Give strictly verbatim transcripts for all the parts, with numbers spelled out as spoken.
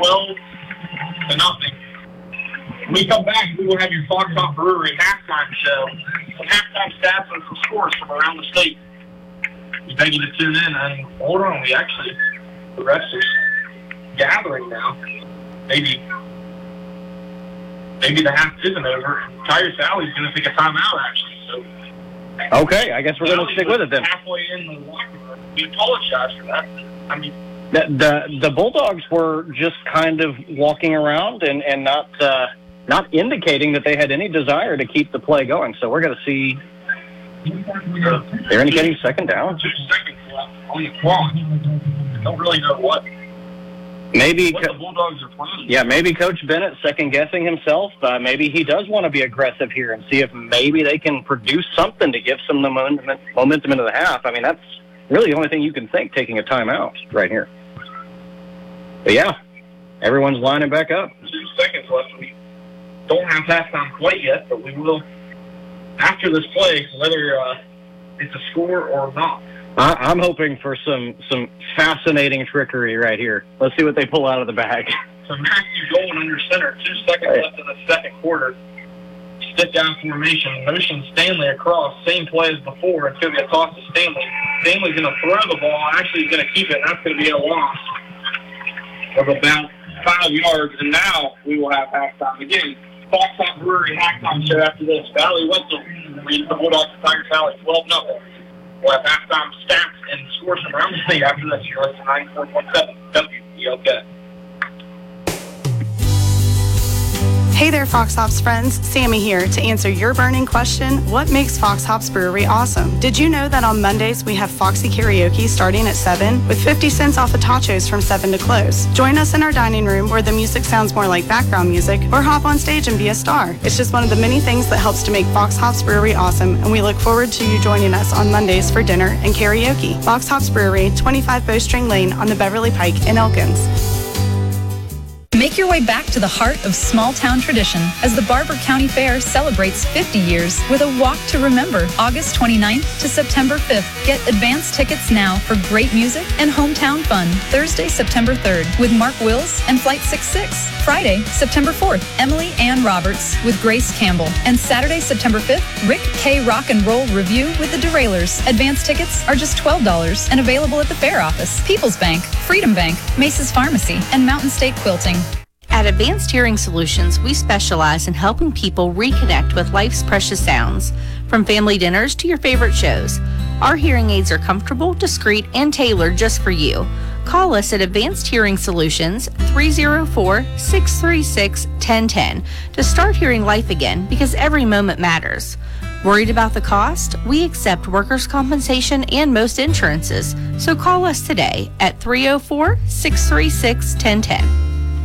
twelve to nothing. When we come back, we will have your Fox Hop Brewery halftime show. Some halftime stats and some scores from around the state. We beg you to tune in. And hold on, we actually, the rest is gathering now. Maybe, maybe the half isn't over. Tyre Sally's going to take a timeout, actually. So, okay, I guess we're going to stick with it then. Halfway in the locker room. We apologize for that. I mean, the the, the Bulldogs were just kind of walking around and and not uh, not indicating that they had any desire to keep the play going. So we're going to see. They're indicating second down. Two seconds left on the clock. Don't really know what. Maybe what the Bulldogs are playing. Yeah, maybe Coach Bennett second guessing himself. Uh, maybe he does want to be aggressive here and see if maybe they can produce something to give some momentum, momentum into the half. I mean, that's really the only thing you can think, taking a timeout right here. But yeah, everyone's lining back up. Two seconds left. We don't have halftime quite yet, but we will after this play, whether uh, it's a score or not. I, I'm hoping for some some fascinating trickery right here. Let's see what they pull out of the bag. So Matthew going under center. Two seconds right. left in the second quarter. Stick down formation. Motion Stanley across. Same play as before. It's going to be a toss to Stanley. Stanley's going to throw the ball. Actually, he's going to keep it. And that's going to be a loss of about five yards. And now we will have halftime. Again, Fox Hop Brewery halftime show after this. Valley Wetzel leads the Bulldogs to Tiger Valley twelve nothing. We'll have halftime stats and scores from around the state after this. You're listening to ninety-four point seven W E L K. Hey there, Fox Hops friends. Sammy here to answer your burning question, what makes Fox Hops Brewery awesome? Did you know that on Mondays we have Foxy Karaoke starting at seven with fifty cents off of tachos from seven to close? Join us in our dining room where the music sounds more like background music, or hop on stage and be a star. It's just one of the many things that helps to make Fox Hops Brewery awesome, and we look forward to you joining us on Mondays for dinner and karaoke. Fox Hops Brewery, twenty-five Bowstring Lane on the Beverly Pike in Elkins. Make your way back to the heart of small-town tradition as the Barber County Fair celebrates fifty years with a Walk to Remember, August twenty-ninth to September fifth. Get advance tickets now for great music and hometown fun. Thursday, September third, with Mark Wills and Flight sixty-six. Friday, September fourth, Emily Ann Roberts with Grace Campbell. And Saturday, September fifth, Rick K. Rock and Roll Review with the Derailers. Advance tickets are just twelve dollars and available at the fair office, People's Bank, Freedom Bank, Mace's Pharmacy, and Mountain State Quilting. At Advanced Hearing Solutions, we specialize in helping people reconnect with life's precious sounds. From family dinners to your favorite shows, our hearing aids are comfortable, discreet, and tailored just for you. Call us at Advanced Hearing Solutions, three oh four, six three six, one oh one oh to start hearing life again, because every moment matters. Worried about the cost? We accept workers' compensation and most insurances, so call us today at three oh four, six three six, one oh one oh.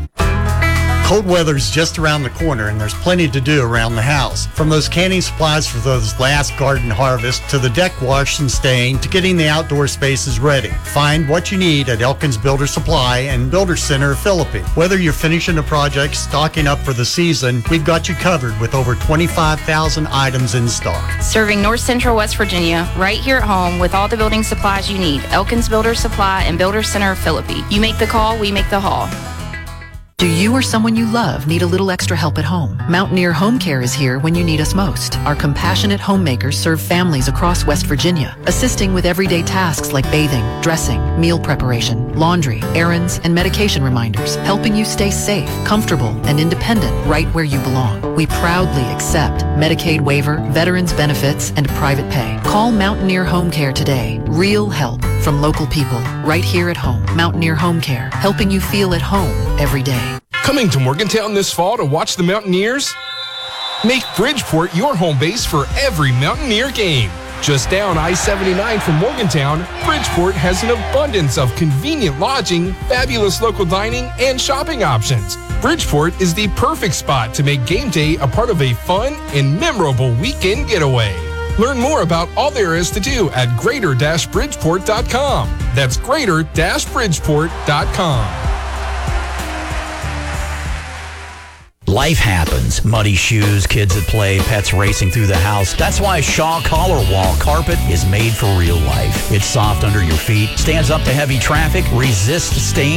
Cold weather's just around the corner, and there's plenty to do around the house. From those canning supplies for those last garden harvests, to the deck wash and stain, to getting the outdoor spaces ready. Find what you need at Elkins Builder Supply and Builder Center of Philippi. Whether you're finishing a project, stocking up for the season, we've got you covered with over twenty-five thousand items in stock. Serving North Central West Virginia, right here at home with all the building supplies you need. Elkins Builder Supply and Builder Center of Philippi. You make the call, we make the haul. Do you or someone you love need a little extra help at home? Mountaineer Home Care is here when you need us most. Our compassionate homemakers serve families across West Virginia, assisting with everyday tasks like bathing, dressing, meal preparation, laundry, errands, and medication reminders, helping you stay safe, comfortable, and independent right where you belong. We proudly accept Medicaid waiver, veterans benefits, and private pay. Call Mountaineer Home Care today. Real help from local people right here at home. Mountaineer Home Care, helping you feel at home every day. Coming to Morgantown this fall to watch the Mountaineers? Make Bridgeport your home base for every Mountaineer game. Just down I seventy-nine from Morgantown, Bridgeport has an abundance of convenient lodging, fabulous local dining, and shopping options. Bridgeport is the perfect spot to make game day a part of a fun and memorable weekend getaway. Learn more about all there is to do at greater bridgeport dot com. That's greater bridgeport dot com. Life happens. Muddy shoes, kids at play, pets racing through the house. That's why Shaw Collar Wall Carpet is made for real life. It's soft under your feet, stands up to heavy traffic, resists stain.